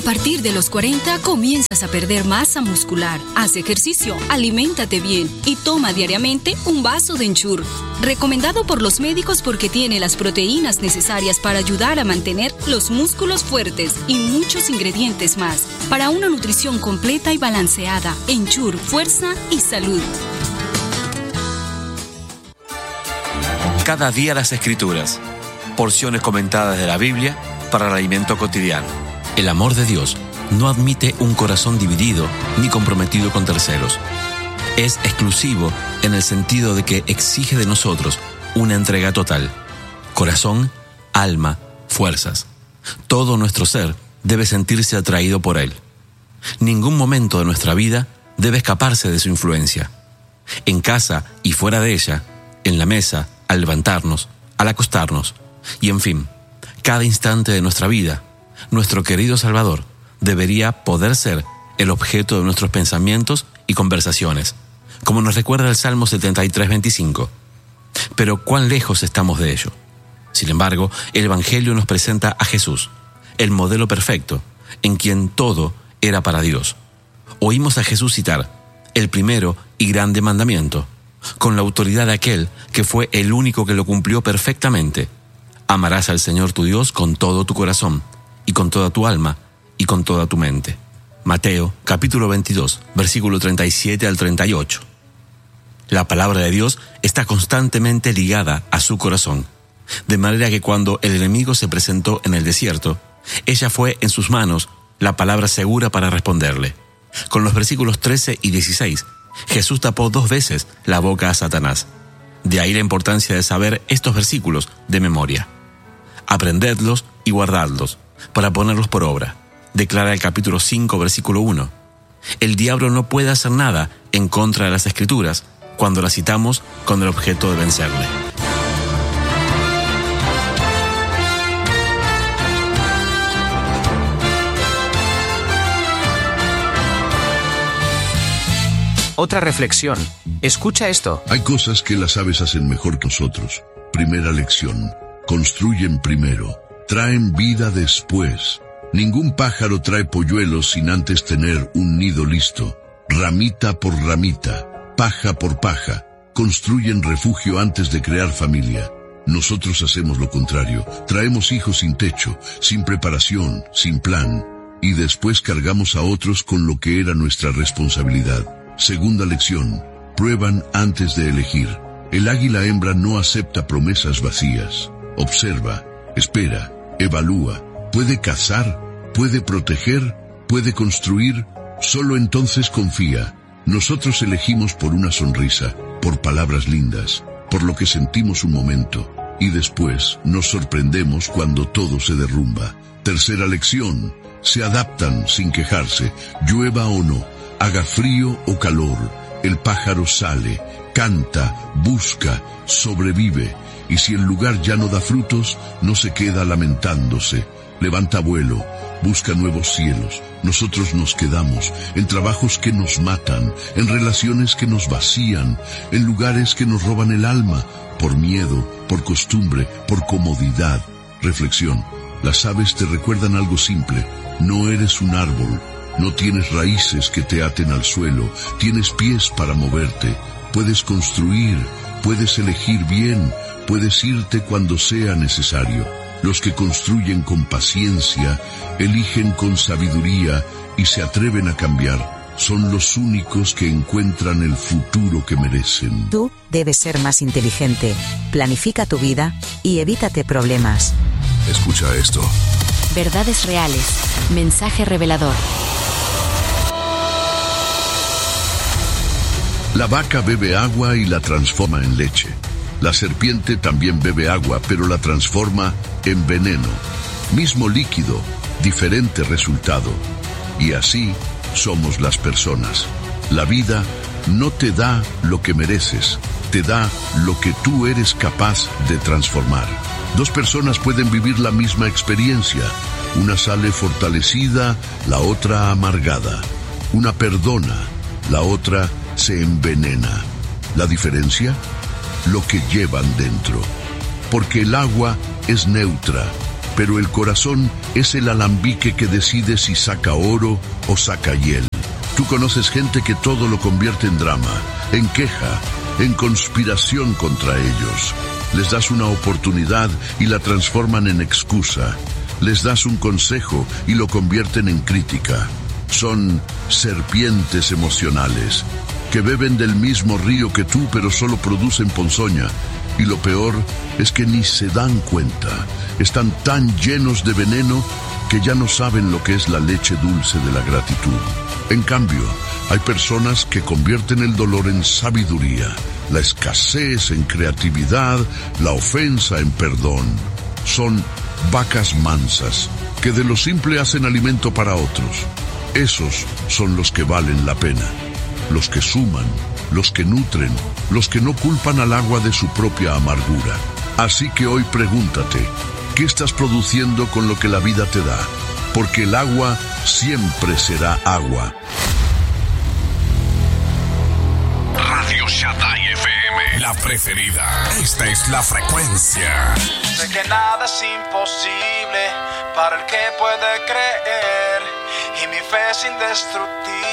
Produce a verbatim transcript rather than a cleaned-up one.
partir de los cuarenta comienzas a perder masa muscular. Haz ejercicio, aliméntate bien y toma diariamente un vaso de Ensure. Recomendado por los médicos porque tiene las proteínas necesarias para ayudar a mantener los músculos fuertes y muchos ingredientes más. Para una nutrición completa y balanceada, Ensure, fuerza y salud. Cada día las Escrituras. Porciones comentadas de la Biblia para el alimento cotidiano. El amor de Dios no admite un corazón dividido ni comprometido con terceros. Es exclusivo en el sentido de que exige de nosotros una entrega total. Corazón, alma, fuerzas. Todo nuestro ser debe sentirse atraído por Él. Ningún momento de nuestra vida debe escaparse de su influencia. En casa y fuera de ella, en la mesa, al levantarnos, al acostarnos, y en fin, cada instante de nuestra vida, nuestro querido Salvador debería poder ser el objeto de nuestros pensamientos y conversaciones, como nos recuerda el Salmo setenta y tres, veinticinco. Pero ¿cuán lejos estamos de ello? Sin embargo, el Evangelio nos presenta a Jesús, el modelo perfecto, en quien todo era para Dios. Oímos a Jesús citar el primero y grande mandamiento, con la autoridad de aquel que fue el único que lo cumplió perfectamente. Amarás al Señor tu Dios con todo tu corazón, y con toda tu alma, y con toda tu mente. Mateo, capítulo veintidós, versículo treinta y siete al treinta y ocho. La palabra de Dios está constantemente ligada a su corazón, de manera que cuando el enemigo se presentó en el desierto, ella fue en sus manos la palabra segura para responderle. Con los versículos trece y dieciséis, Jesús tapó dos veces la boca a Satanás. De ahí la importancia de saber estos versículos de memoria. Aprendedlos y guardadlos, para ponerlos por obra, declara el capítulo cinco, versículo uno. El diablo no puede hacer nada en contra de las Escrituras cuando las citamos con el objeto de vencerle. Otra reflexión. Escucha esto. Hay cosas que las aves hacen mejor que nosotros. Primera lección. Construyen primero. Traen vida después. Ningún pájaro trae polluelos sin antes tener un nido listo. Ramita por ramita, paja por paja, construyen refugio antes de crear familia. Nosotros hacemos lo contrario. Traemos hijos sin techo, sin preparación, sin plan. Y después cargamos a otros con lo que era nuestra responsabilidad. Segunda lección. Prueban antes de elegir. El águila hembra no acepta promesas vacías. Observa, espera, evalúa. Puede cazar, puede proteger, puede construir. Solo entonces confía. Nosotros elegimos por una sonrisa, por palabras lindas, por lo que sentimos un momento. Y después nos sorprendemos cuando todo se derrumba. Tercera lección. Se adaptan sin quejarse, llueva o no. Haga frío o calor, el pájaro sale, canta, busca, sobrevive, y si el lugar ya no da frutos, no se queda lamentándose. Levanta vuelo, busca nuevos cielos. Nosotros nos quedamos en trabajos que nos matan, en relaciones que nos vacían, en lugares que nos roban el alma, por miedo, por costumbre, por comodidad. Reflexión. Las aves te recuerdan algo simple. No eres un árbol. No tienes raíces que te aten al suelo, tienes pies para moverte, puedes construir, puedes elegir bien, puedes irte cuando sea necesario. Los que construyen con paciencia, eligen con sabiduría y se atreven a cambiar, son los únicos que encuentran el futuro que merecen. Tú debes ser más inteligente, planifica tu vida y evítate problemas. Escucha esto. Verdades reales. Mensaje revelador. La vaca bebe agua y la transforma en leche. La serpiente también bebe agua, pero la transforma en veneno. Mismo líquido, diferente resultado. Y así somos las personas. La vida no te da lo que mereces, te da lo que tú eres capaz de transformar. Dos personas pueden vivir la misma experiencia. Una sale fortalecida, la otra amargada. Una perdona, la otra se envenena. ¿La diferencia? Lo que llevan dentro. Porque el agua es neutra, pero el corazón es el alambique que decide si saca oro o saca hiel. Tú conoces gente que todo lo convierte en drama, en queja, en conspiración contra ellos. Les das una oportunidad y la transforman en excusa. Les das un consejo y lo convierten en crítica. Son serpientes emocionales, que beben del mismo río que tú, pero solo producen ponzoña. Y lo peor es que ni se dan cuenta. Están tan llenos de veneno que ya no saben lo que es la leche dulce de la gratitud. En cambio, hay personas que convierten el dolor en sabiduría, la escasez en creatividad, la ofensa en perdón. Son vacas mansas, que de lo simple hacen alimento para otros. Esos son los que valen la pena, los que suman, los que nutren, los que no culpan al agua de su propia amargura. Así que hoy pregúntate, ¿qué estás produciendo con lo que la vida te da? Porque el agua siempre será agua. Radio Shaddai F M, la preferida. Esta es la frecuencia. Sé que nada es imposible para el que puede creer, y mi fe es indestructible.